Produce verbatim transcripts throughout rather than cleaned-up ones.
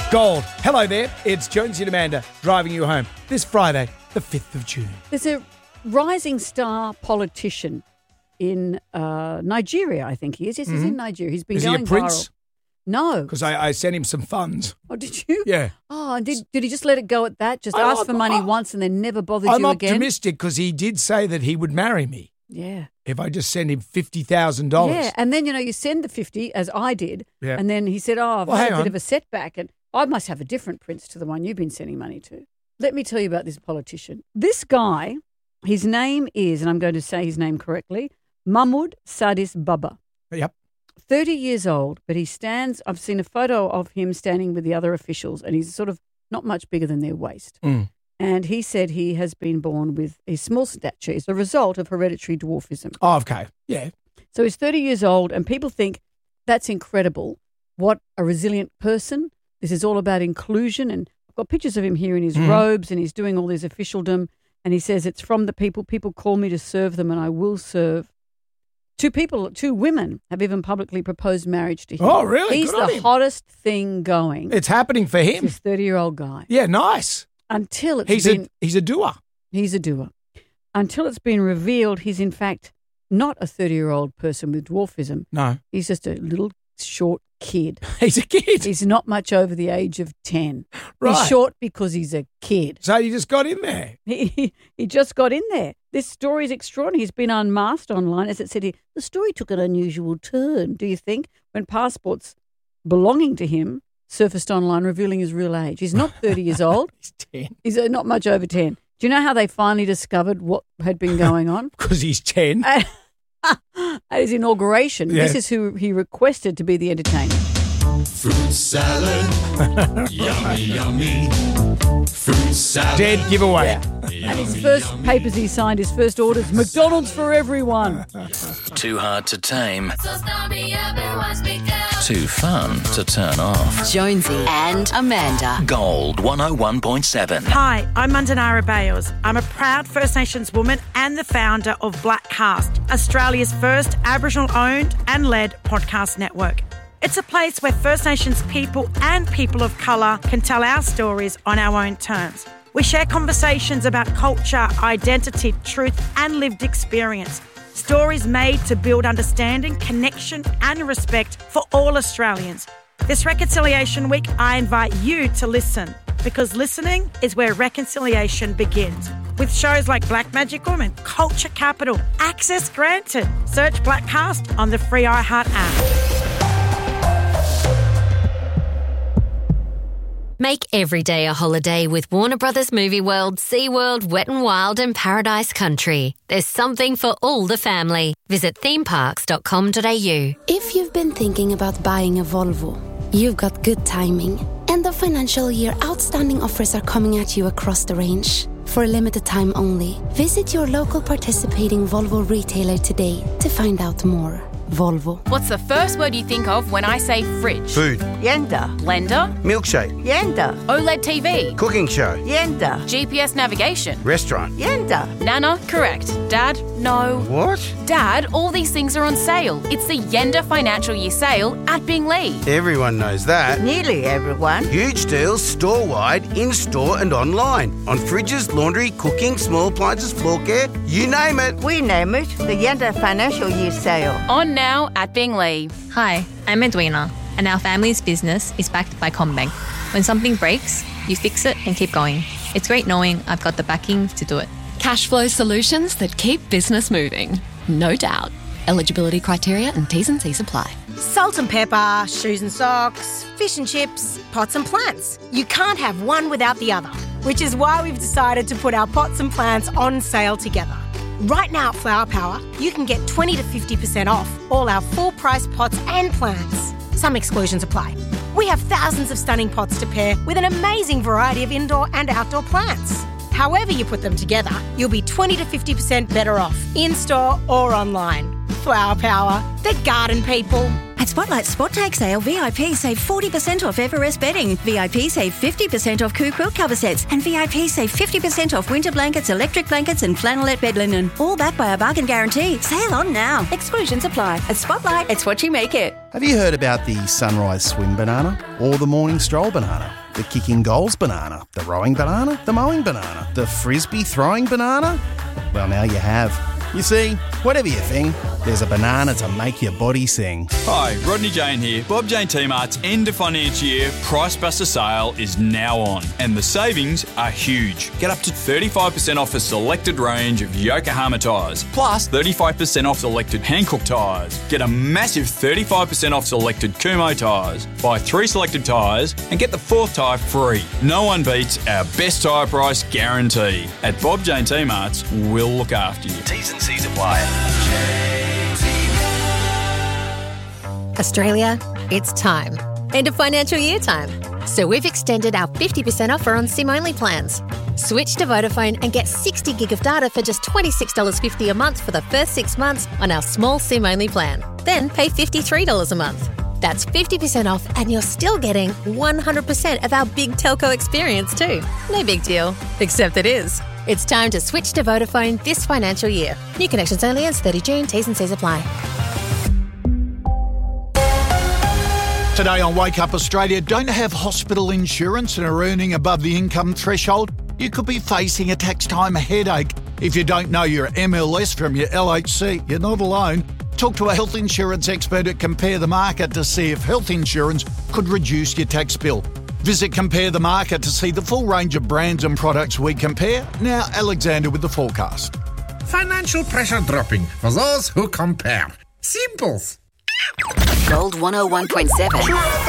Gold. Hello there. It's Jonesy and Amanda driving you home this Friday, the fifth of June. There's a rising star politician in uh, Nigeria, I think he is. Yes, he's Mhm. in Nigeria. He's been Is he going a prince? viral. No. Because I, I sent him some funds. Oh, did you? Yeah. Oh, and did, did he just let it go at that? Just I- ask for money I- once and then never bothered I'm you again? optimistic because he did say that he would marry me Yeah. if I just sent him fifty thousand dollars. Yeah, and then, you know, you send the fifty, as I did, Yeah. and then he said, oh, I've Well, had hang a bit on. of a setback, and I must have a different prince to the one you've been sending money to. Let me tell you about this politician. This guy, his name is, and I'm going to say his name correctly, Mahmoud Sadis Baba. Yep. thirty years old, but he stands, I've seen a photo of him standing with the other officials, and he's sort of not much bigger than their waist. Mm. And he said he has been born with a small stature as a result of hereditary dwarfism. Oh, okay. Yeah. So he's thirty years old, and people think that's incredible. What a resilient person. This is all about inclusion. And I've got pictures of him here in his Mhm. robes, and he's doing all this officialdom. And he says, it's from the people. People call me to serve them, and I will serve. Two people, two women have even publicly proposed marriage to him. Oh, really? He's Good on the him. hottest thing going. It's happening for him. This thirty-year-old guy. Yeah, nice. Until it's He's been... a he's a doer. He's a doer. Until it's been revealed he's in fact not a thirty-year-old person with dwarfism. No. He's just a little short kid. He's a kid. He's not much over the age of ten. Right. He's short because he's a kid. So you just got in there. He, he, he just got in there. This story is extraordinary. He's been unmasked online. As it said here, the story took an unusual turn, do you think, when passports belonging to him surfaced online revealing his real age. He's not thirty years old. He's ten. He's uh, not much over ten. Do you know how they finally discovered what had been going on? Because he's ten. At his inauguration, Yeah. this is who he requested to be the entertainer. Fruit salad, yummy, yummy. Fruit salad. Dead giveaway. And his first papers he signed, his first orders, McDonald's for everyone. Too hard to tame. Too fun to turn off. Jonesy and Amanda. Gold one oh one point seven. Hi, I'm Mandanara Bales. I'm a proud First Nations woman and the founder of Blackcast, Australia's first Aboriginal-owned and led podcast network. It's a place where First Nations people and people of colour can tell our stories on our own terms. We share conversations about culture, identity, truth and lived experience. Stories made to build understanding, connection and respect for all Australians. This Reconciliation Week, I invite you to listen, because listening is where reconciliation begins. With shows like Black Magic Woman, Culture Capital, access granted. Search Blackcast on the free iHeart app. Make every day a holiday with Warner Brothers Movie World, SeaWorld, Wet n Wild and Paradise Country. There's something for all the family. Visit theme parks dot com dot a u. If you've been thinking about buying a Volvo, you've got good timing. End of financial year outstanding offers are coming at you across the range. For a limited time only, visit your local participating Volvo retailer today to find out more. Volvo. What's the first word you think of when I say fridge? Food. Yenda. Blender. Milkshake. Yenda. OLED T V. Cooking show. Yenda. G P S navigation. Restaurant. Yenda. Nana, correct. Dad, no. What? Dad, all these things are on sale. It's the Yenda Financial Year Sale at Binglee. Everyone knows that. Nearly everyone. Huge deals store-wide, in-store and online. On fridges, laundry, cooking, small appliances, floor care, you name it. We name it the Yenda Financial Year Sale. On now at Binglee. Hi, I'm Edwina, and our family's business is backed by CommBank. When something breaks, you fix it and keep going. It's great knowing I've got the backing to do it. Cash flow solutions that keep business moving. No doubt. Eligibility criteria and T's and C's apply. Salt and pepper, shoes and socks, fish and chips, pots and plants. You can't have one without the other, which is why we've decided to put our pots and plants on sale together. Right now at Flower Power, you can get twenty to fifty percent off all our full-price pots and plants. Some exclusions apply. We have thousands of stunning pots to pair with an amazing variety of indoor and outdoor plants. However you put them together, you'll be twenty to fifty percent better off, in-store or online. Flower Power, the garden people. At Spotlight Spot Tag Sale, V I P save forty percent off Everest bedding. V I P save fifty percent off Coo quilt cover sets. And V I P save fifty percent off winter blankets, electric blankets and flannelette bed linen. All backed by a bargain guarantee. Sale on now. Exclusions apply. At Spotlight, it's what you make it. Have you heard about the sunrise swim banana or the morning stroll banana? The kicking goals banana, the rowing banana, the mowing banana, the frisbee throwing banana? Well, now you have. You see, whatever you think, there's a banana to make your body sing. Hi, Rodney Jane here. Bob Jane T-Mart's end of financial year Price Buster sale is now on, and the savings are huge. Get up to thirty-five percent off a selected range of Yokohama tyres, plus thirty-five percent off selected Hankook tyres. Get a massive thirty-five percent off selected Kumho tyres. Buy three selected tyres and get the fourth tyre free. No one beats our best tyre price guarantee. At Bob Jane T-Mart's, we'll look after you. T's and C's apply. Australia, it's time. End of financial year time. So we've extended our fifty percent offer on SIM-only plans. Switch to Vodafone and get sixty gig of data for just twenty-six dollars fifty a month for the first six months on our small SIM-only plan. Then pay fifty-three dollars a month. That's fifty percent off and you're still getting one hundred percent of our big telco experience too. No big deal, except it is. It's time to switch to Vodafone this financial year. New connections only ends thirtieth of June. T's and C's apply. Today on Wake Up Australia, don't have hospital insurance and are earning above the income threshold? You could be facing a tax time headache. If you don't know your M L S from your L H C, you're not alone. Talk to a health insurance expert at Compare the Market to see if health insurance could reduce your tax bill. Visit Compare the Market to see the full range of brands and products we compare. Now, Alexander with the forecast. Financial pressure dropping for those who compare. Simples. Gold one oh one point seven.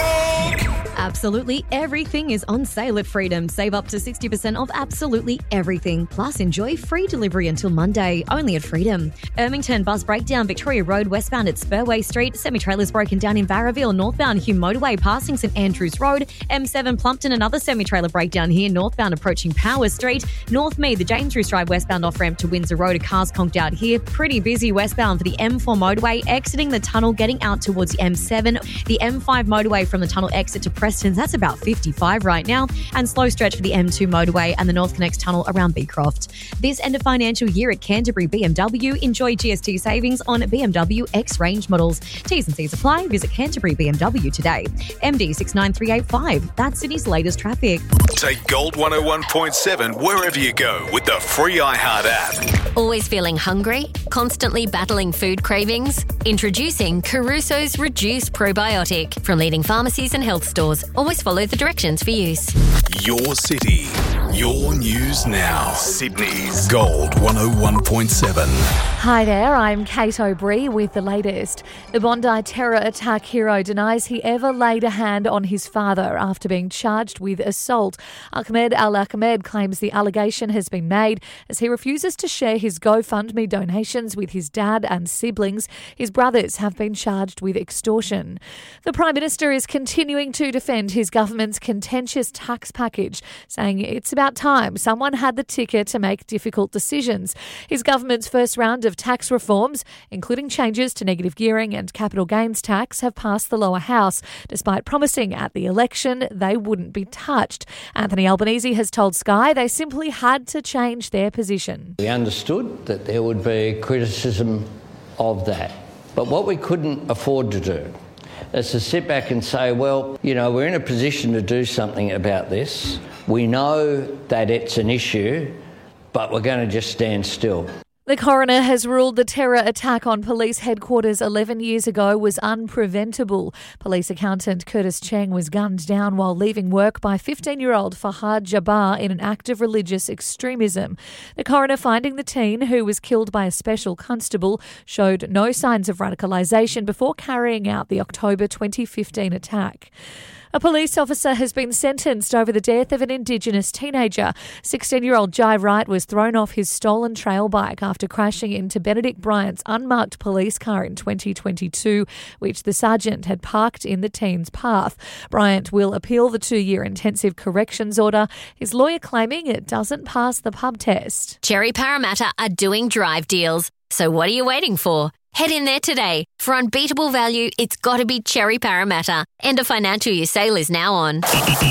Absolutely everything is on sale at Freedom. Save up to sixty percent off absolutely everything. Plus, enjoy free delivery until Monday, only at Freedom. Ermington bus breakdown, Victoria Road, westbound at Spurway Street. Semi-trailers broken down in Barraville, northbound Hume Motorway, passing St Andrews Road. M seven Plumpton, another semi-trailer breakdown here, northbound approaching Power Street. North Mead, the James Roos Drive westbound off-ramp to Windsor Road, a car's conked out here. Pretty busy westbound for the M four motorway, exiting the tunnel, getting out towards the M seven. The M five motorway from the tunnel exit to Preston's, that's about fifty-five right now, and slow stretch for the M two motorway and the North Connects tunnel around Beecroft. This end of financial year at Canterbury B M W, enjoy G S T savings on B M W X-Range models. T's and C's apply. Visit Canterbury B M W today. M D six nine three eight five. That's Sydney's latest traffic. Take Gold one oh one point seven wherever you go with the free iHeart app. Always feeling hungry? Constantly battling food cravings? Introducing Caruso's Reduce Probiotic from leading pharmacies and health stores. Always follow the directions for use. Your city, your news now. Sydney's Gold one oh one point seven. Hi there, I'm Kate O'Brien with the latest. The Bondi terror attack hero denies he ever laid a hand on his father after being charged with assault. Ahmed Al-Ahmed claims the allegation has been made as he refuses to share his GoFundMe donations with his dad and siblings. His brothers have been charged with extortion. The Prime Minister is continuing to defend his government's contentious tax package, saying it's about time someone had the ticket to make difficult decisions. His government's first round of tax reforms, including changes to negative gearing and capital gains tax, have passed the lower house, despite promising at the election they wouldn't be touched. Anthony Albanese has told Sky they simply had to change their position. We understood that there would be criticism of that, but what we couldn't afford to do is to sit back and say, well, you know, we're in a position to do something about this. We know that it's an issue, but we're going to just stand still. The coroner has ruled the terror attack on police headquarters eleven years ago was unpreventable. Police accountant Curtis Cheng was gunned down while leaving work by fifteen-year-old Fahad Jabbar in an act of religious extremism. The coroner finding the teen, who was killed by a special constable, showed no signs of radicalisation before carrying out the October twenty fifteen attack. A police officer has been sentenced over the death of an Indigenous teenager. sixteen-year-old Jai Wright was thrown off his stolen trail bike after crashing into Benedict Bryant's unmarked police car in twenty twenty-two, which the sergeant had parked in the teen's path. Bryant will appeal the two-year intensive corrections order, his lawyer claiming it doesn't pass the pub test. Cherry Parramatta are doing drive deals. So what are you waiting for? Head in there today. For unbeatable value, it's got to be Cherry Parramatta. End of financial year sale is now on.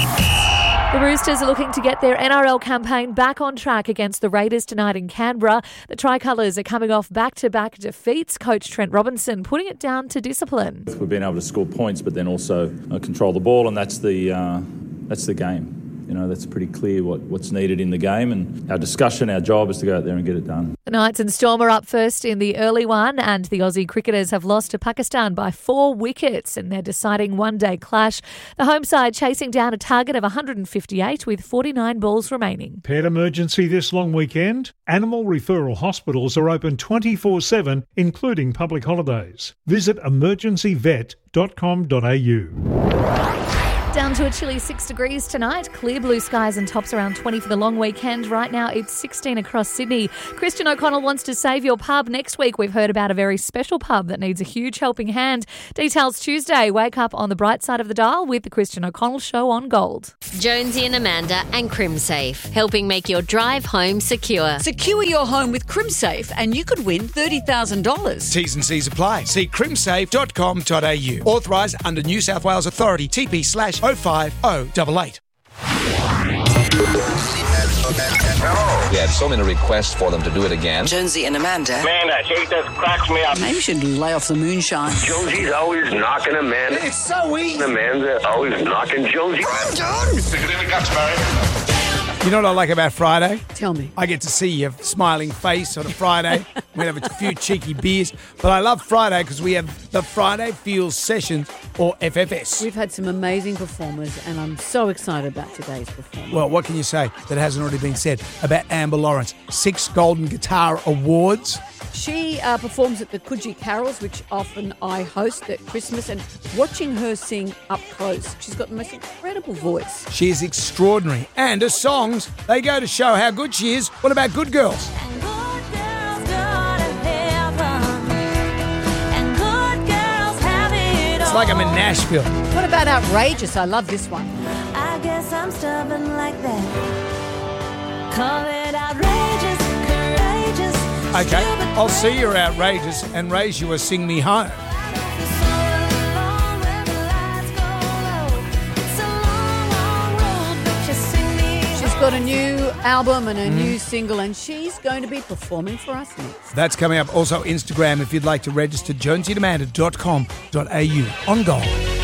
The Roosters are looking to get their N R L campaign back on track against the Raiders tonight in Canberra. The Tricolours are coming off back-to-back defeats. Coach Trent Robinson putting it down to discipline. We've been able to score points but then also uh, control the ball, and that's the... Uh that's the game. You know, that's pretty clear what, what's needed in the game, and our discussion, our job is to go out there and get it done. The Knights and Storm are up first in the early one, and the Aussie cricketers have lost to Pakistan by four wickets in their deciding one-day clash. The home side chasing down a target of one hundred fifty-eight with forty-nine balls remaining. Pet emergency this long weekend? Animal referral hospitals are open twenty-four seven, including public holidays. Visit emergency vet dot com dot a u. Down to a chilly six degrees tonight. Clear blue skies and tops around twenty for the long weekend. Right now it's sixteen across Sydney. Christian O'Connell wants to save your pub next week. We've heard about a very special pub that needs a huge helping hand. Details Tuesday. Wake up on the bright side of the dial with the Christian O'Connell Show on Gold. Jonesy and Amanda and CrimSafe, helping make your drive home secure. Secure your home with CrimSafe and you could win thirty thousand dollars. T's and C's apply. See crimsafe dot com dot a u. Authorised under New South Wales Authority. T P slash oh five oh eight eight. We had so many requests for them to do it again. Jonesy and Amanda. Man, that shit just cracks me up. Maybe you should lay off the moonshine. Jonesy's always knocking Amanda. It's so easy. Amanda always knocking Jonesy. I'm done. Stick it in the guts, Barry. You know what I like about Friday? Tell me. I get to see your smiling face on a Friday. We have a few cheeky beers. But I love Friday because we have the Friday Feels Sessions, or F F S. We've had some amazing performers and I'm so excited about today's performance. Well, what can you say that hasn't already been said about Amber Lawrence? Six Golden Guitar Awards. She uh, performs at the Coogee Carols, which often I host at Christmas, and watching her sing up close, she's got the most incredible voice. She is extraordinary. And her songs, they go to show how good she is. What about Good Girls? It's like I'm in Nashville. What about Outrageous? I love this one. I guess I'm stubborn like that. Call it outrageous, courageous. Okay, I'll see you're outrageous and raise you a Sing Me Home. She's got a new album and a mm. new single, and she's going to be performing for us next. That's coming up. Also, Instagram if you'd like to register, jonesy and amanda dot com dot a u on Gold.